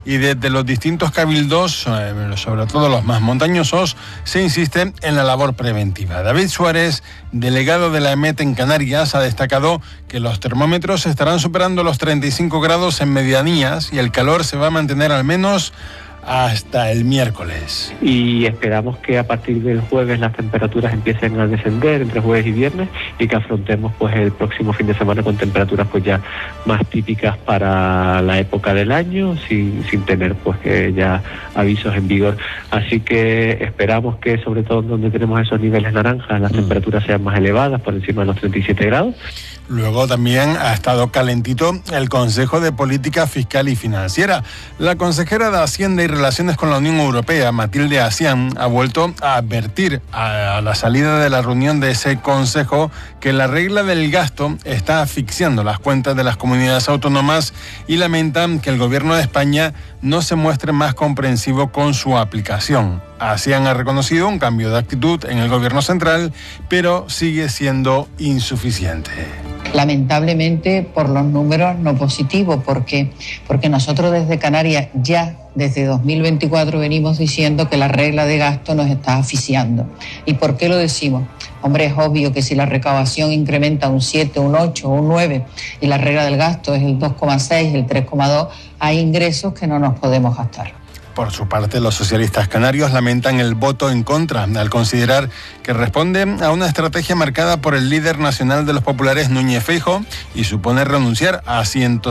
Y desde los distintos cabildos, sobre todo los más montañosos, se insiste en la labor preventiva. David Suárez, delegado de la EMET en Canarias, ha destacado que los termómetros estarán superando los 35 grados en medianías y el calor se va a mantener al menos hasta el miércoles. Y esperamos que a partir del jueves las temperaturas empiecen a descender entre jueves y viernes y que afrontemos pues el próximo fin de semana con temperaturas pues ya más típicas para la época del año, sin tener pues que ya avisos en vigor. Así que esperamos que sobre todo donde tenemos esos niveles naranjas las temperaturas sean más elevadas, por encima de los 37 grados. Luego también ha estado calentito el Consejo de Política Fiscal y Financiera. La consejera de Hacienda y Relaciones con la Unión Europea, Matilde Asián, ha vuelto a advertir a la salida de la reunión de ese consejo que la regla del gasto está asfixiando las cuentas de las comunidades autónomas y lamentan que el gobierno de España no se muestre más comprensivo con su aplicación. Asián ha reconocido un cambio de actitud en el gobierno central, pero sigue siendo insuficiente. Lamentablemente por los números no positivos, porque nosotros desde Canarias ya desde 2024 venimos diciendo que la regla de gasto nos está asfixiando. ¿Y por qué lo decimos? Hombre, es obvio que si la recaudación incrementa un 7, un 8 o un 9 y la regla del gasto es el 2,6, el 3,2, hay ingresos que no nos podemos gastar. Por su parte, los socialistas canarios lamentan el voto en contra, al considerar que responde a una estrategia marcada por el líder nacional de los populares, Núñez Feijóo, y supone renunciar a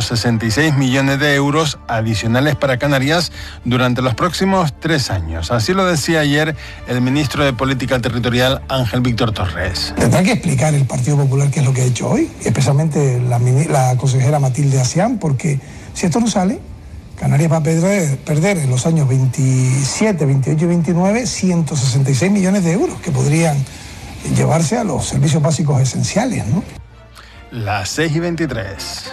166 millones de euros adicionales para Canarias durante los próximos 3 años. Así lo decía ayer el ministro de Política Territorial, Ángel Víctor Torres. Tendrá que explicar el Partido Popular qué es lo que ha hecho hoy, especialmente la consejera Matilde Asián, porque si esto no sale, Canarias va a perder en los años 27, 28 y 29 166 millones de euros que podrían llevarse a los servicios básicos esenciales, ¿no? Las 6:23.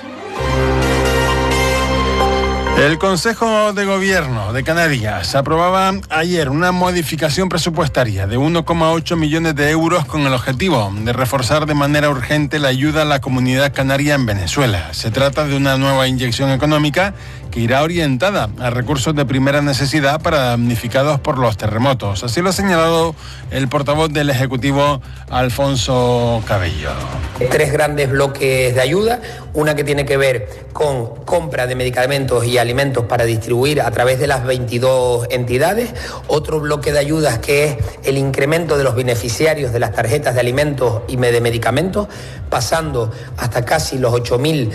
El Consejo de Gobierno de Canarias aprobaba ayer una modificación presupuestaria de 1,8 millones de euros con el objetivo de reforzar de manera urgente la ayuda a la comunidad canaria en Venezuela. Se trata de una nueva inyección económica que irá orientada a recursos de primera necesidad para damnificados por los terremotos. Así lo ha señalado el portavoz del Ejecutivo, Alfonso Cabello. 3 grandes bloques de ayuda, una que tiene que ver con compra de medicamentos y alimentos para distribuir a través de las 22 entidades, otro bloque de ayudas que es el incremento de los beneficiarios de las tarjetas de alimentos y de medicamentos, pasando hasta casi los 8.000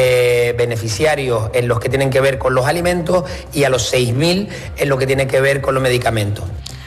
beneficiarios en los que tienen que ver con los alimentos y a los 6.000 en lo que tiene que ver con los medicamentos.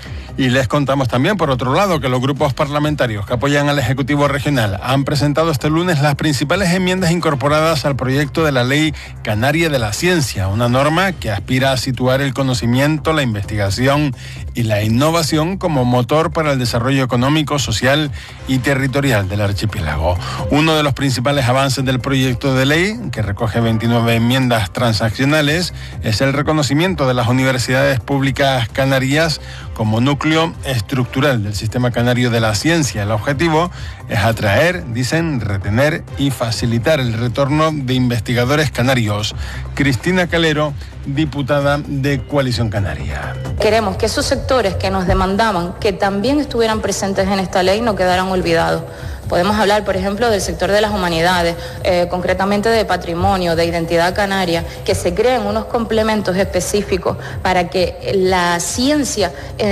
Y les contamos también, por otro lado, que los grupos parlamentarios que apoyan al Ejecutivo Regional han presentado este lunes las principales enmiendas incorporadas al proyecto de la Ley Canaria de la Ciencia, una norma que aspira a situar el conocimiento, la investigación y la innovación como motor para el desarrollo económico, social y territorial del archipiélago. Uno de los principales avances del proyecto de ley, que recoge 29 enmiendas transaccionales, es el reconocimiento de las universidades públicas canarias como núcleo estructural del sistema canario de la ciencia. El objetivo es atraer, dicen, retener y facilitar el retorno de investigadores canarios. Cristina Calero, diputada de Coalición Canaria. Queremos que esos sectores que nos demandaban que también estuvieran presentes en esta ley no quedaran olvidados. Podemos hablar, por ejemplo, del sector de las humanidades, concretamente de patrimonio, de identidad canaria, que se creen unos complementos específicos para que la ciencia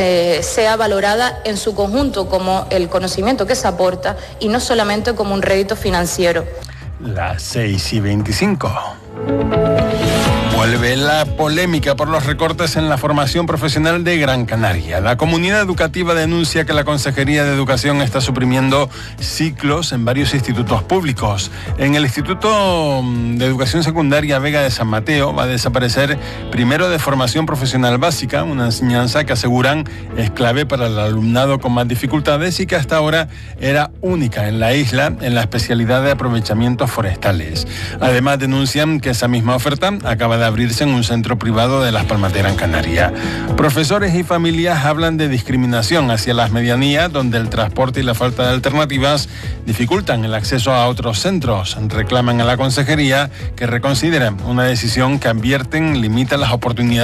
sea valorada en su conjunto como el conocimiento que se aporta y no solamente como un rédito financiero. Las 6:25. Vuelve la polémica por los recortes en la formación profesional de Gran Canaria. La comunidad educativa denuncia que la Consejería de Educación está suprimiendo ciclos en varios institutos públicos. En el Instituto de Educación Secundaria Vega de San Mateo va a desaparecer primero de formación profesional básica, una enseñanza que aseguran es clave para el alumnado con más dificultades y que hasta ahora era única en la isla en la especialidad de aprovechamientos forestales. Además denuncian que esa misma oferta acaba de abrirse en un centro privado de Las Palmas de Gran Canaria. Profesores y familias hablan de discriminación hacia las medianías, donde el transporte y la falta de alternativas dificultan el acceso a otros centros. Reclaman a la consejería que reconsideren una decisión que advierten limita las oportunidades